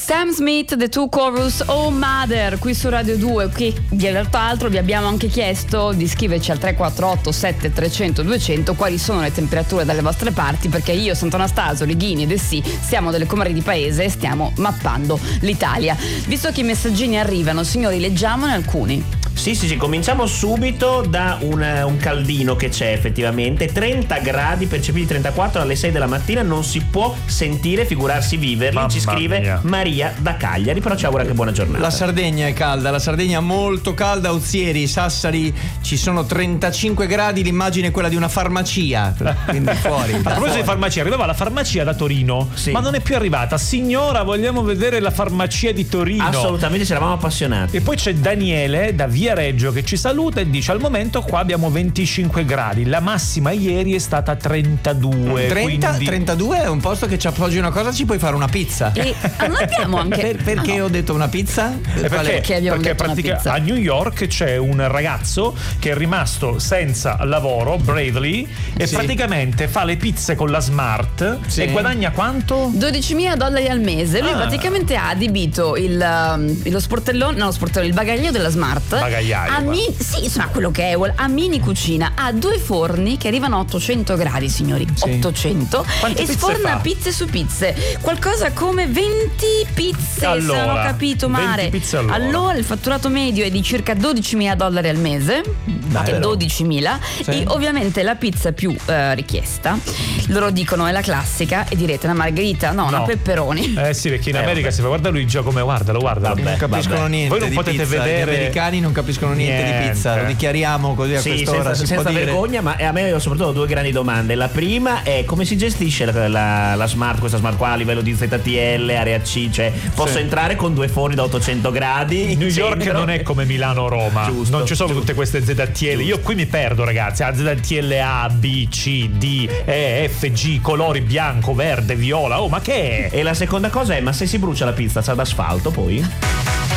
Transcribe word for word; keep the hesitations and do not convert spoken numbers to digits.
Sam Smith, The Two Chorus, Oh Mother, qui su Radio due. Qui in realtà altro vi abbiamo anche chiesto di scriverci al tre quattro otto sette trecento duecento quali sono le temperature dalle vostre parti, perché io, Sant'Anastasio, Righini ed Essi siamo delle comari di paese e stiamo mappando l'Italia. Visto che i messaggini arrivano, signori, leggiamone alcuni. Sì, sì, sì, cominciamo subito da un, un caldino che c'è effettivamente. trenta gradi, percepiti trentaquattro alle sei della mattina, non si può sentire, figurarsi viverli. Mamma Ci scrive mia. Maria da Cagliari, però ci augura che buona giornata. La Sardegna è calda, la Sardegna molto calda. Ozieri, Sassari, ci sono trentacinque gradi, l'immagine è quella di una farmacia. Quindi fuori. A proposito di farmacia, arrivava la farmacia da Torino, sì. ma non è più arrivata. Signora, vogliamo vedere la farmacia di Torino. Assolutamente, ci eravamo appassionati. E poi c'è Daniele da Via Reggio che ci saluta e dice: al momento qua abbiamo venticinque gradi, la massima ieri è stata trentadue. trenta, quindi... trentadue è un posto che ci appoggi una cosa, ci puoi fare una pizza. E non abbiamo anche per, perché ah, no. ho detto una pizza? Eh perché, perché, perché pratica, pizza? A New York c'è un ragazzo che è rimasto senza lavoro, Bradley, e sì. praticamente fa le pizze con la Smart sì. e guadagna quanto? dodicimila dollari al mese. Lui ah. praticamente ha adibito il, lo sportellone, no, lo sportellone, il bagaglio della Smart. Bagagliaio. A mi- sì, insomma, quello che è a mini cucina, ha due forni che arrivano a ottocento gradi, signori. Sì. ottocento. Quante e sforna fa? Pizze su pizze. Qualcosa come venti pizze, allora, se non ho capito male. Allora. allora il fatturato medio è di circa dodicimila dollari al mese. Dai, dodicimila. Sì. E ovviamente la pizza più eh, richiesta, loro dicono, è la classica. E direte una margherita? No, no. una pepperoni. Eh sì, perché in eh, America vabbè. si fa, guarda Luigi come guardalo, guardalo. Vabbè, non capiscono vabbè. niente. Voi non di potete pizza. vedere. Gli americani non capiscono niente, niente di pizza. Lo dichiariamo così a sì, quest'ora. Senza, si senza può vergogna, dire. ma a me ho soprattutto due grandi domande. La prima è: come si gestisce la, la, la Smart, questa Smart qua a livello di Z T L, area C? Cioè, posso sì. entrare con due forni da ottocento gradi? New York centro? Non è come Milano o Roma. Giusto, non ci sono giusto. tutte queste Z T L. Io qui mi perdo, ragazzi. A Z T L A, B, C, D, E, F, G, colori bianco, verde, viola. Oh, ma che è? E la seconda cosa è: ma se si brucia la pizza, c'è l'asfalto poi?